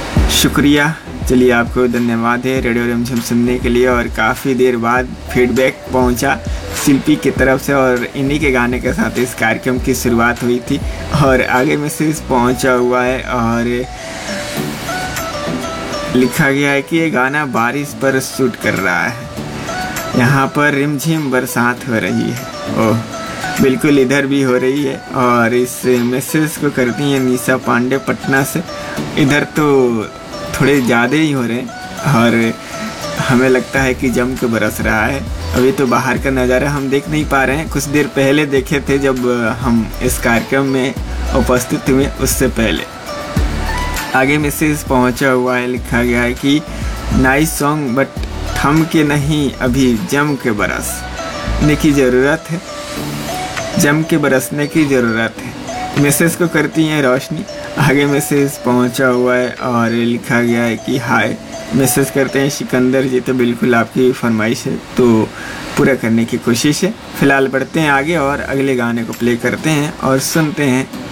शुक्रिया। चलिए, आपको धन्यवाद है रेडियो रिमझिम सुनने के लिए। और काफ़ी देर बाद फीडबैक पहुंचा शिल्पी की तरफ से और इन्हीं के गाने के साथ इस कार्यक्रम की शुरुआत हुई थी। और आगे मैसेज पहुंचा हुआ है और लिखा गया है कि ये गाना बारिश पर शूट कर रहा है, यहाँ पर रिमझिम बरसात हो रही है। ओह, बिल्कुल इधर भी हो रही है। और इस मैसेज को करती हैं निशा पांडे पटना से। इधर तो थोड़े ज़्यादा ही हो रहे हैं और हमें लगता है कि जम के बरस रहा है। अभी तो बाहर का नज़ारा हम देख नहीं पा रहे हैं, कुछ देर पहले देखे थे जब हम इस कार्यक्रम में उपस्थित हुए, उससे पहले। आगे मैसेज पहुंचा हुआ है, लिखा गया है कि नाइस सॉन्ग बट थम के नहीं, अभी जम के बरसने की ज़रूरत है, जम के बरसने की ज़रूरत है। मैसेज को करती हैं रोशनी। आगे मैसेज पहुंचा हुआ है और लिखा गया है कि हाय। मैसेज करते हैं सिकंदर जी। तो बिल्कुल आपकी फरमाइश है तो पूरा करने की कोशिश है। फ़िलहाल बढ़ते हैं आगे और अगले गाने को प्ले करते हैं और सुनते हैं